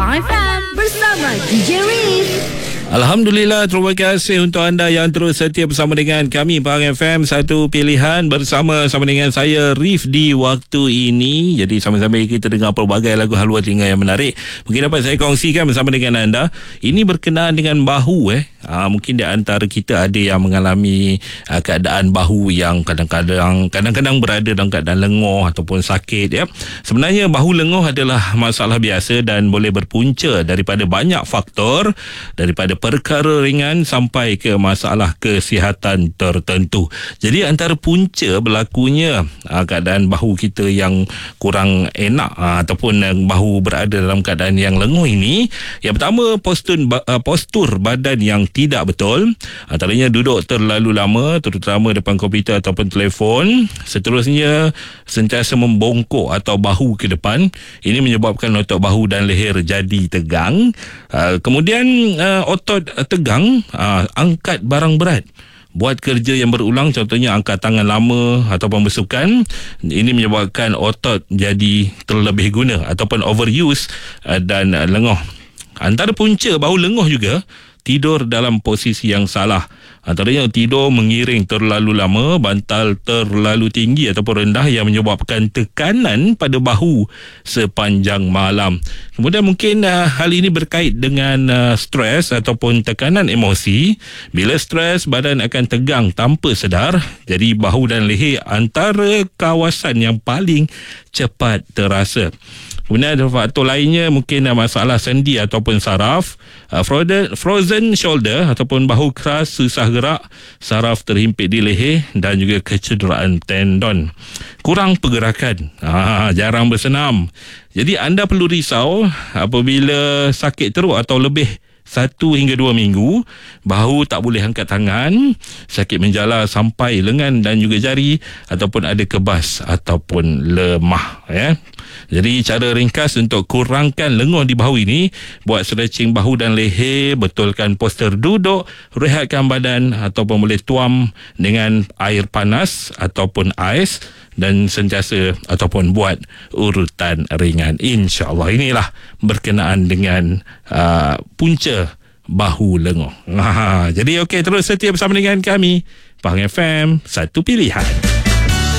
Pahang FM bersama DJ Riff. Alhamdulillah, terima kasih untuk anda yang terus setia bersama dengan kami Pahang FM, satu pilihan bersama dengan saya Riff di waktu ini. Jadi sama-sama kita dengar pelbagai lagu haluan telinga yang menarik. Mungkin dapat saya kongsikan bersama dengan anda. Ini berkenaan dengan bahu. Mungkin di antara kita ada yang mengalami keadaan bahu yang kadang-kadang berada dalam keadaan lenguh ataupun sakit, ya. Sebenarnya bahu lenguh adalah masalah biasa dan boleh berpunca daripada banyak faktor, daripada perkara ringan sampai ke masalah kesihatan tertentu. Jadi antara punca berlakunya keadaan bahu kita yang kurang enak ataupun bahu berada dalam keadaan yang lenguh ini, yang pertama postur badan yang tidak betul. Antaranya duduk terlalu lama, terutama depan komputer ataupun telefon. Seterusnya sentiasa membongkok atau bahu ke depan. Ini menyebabkan otot bahu dan leher jadi tegang. Kemudian otot tegang, angkat barang berat, buat kerja yang berulang, contohnya angkat tangan lama ataupun bersukan. Ini menyebabkan otot jadi terlebih guna ataupun overuse dan lenguh. Antara punca bahu lenguh juga tidur dalam posisi yang salah. Antaranya tidur mengiring terlalu lama, bantal terlalu tinggi ataupun rendah yang menyebabkan tekanan pada bahu sepanjang malam. Kemudian mungkin hal ini berkait dengan stres ataupun tekanan emosi. Bila stres, badan akan tegang tanpa sedar. Jadi bahu dan leher antara kawasan yang paling cepat terasa. Kemudian ada faktor lainnya, mungkin masalah sendi ataupun saraf, frozen shoulder ataupun bahu keras, susah gerak, saraf terhimpit di leher dan juga kecederaan tendon. Kurang pergerakan, jarang bersenam. Jadi anda perlu risau apabila sakit teruk atau lebih 1 hingga 2 minggu, bahu tak boleh angkat tangan, sakit menjala sampai lengan dan juga jari, ataupun ada kebas ataupun lemah, ya. Jadi cara ringkas untuk kurangkan lenguh di bahu ini, buat stretching bahu dan leher, betulkan postur duduk, rehatkan badan ataupun boleh tuam dengan air panas ataupun ais, dan sentiasa ataupun buat urutan ringan. InsyaAllah inilah berkenaan dengan punca bahu lenguh. Jadi okey, terus setia bersama dengan kami Pahang FM, satu pilihan.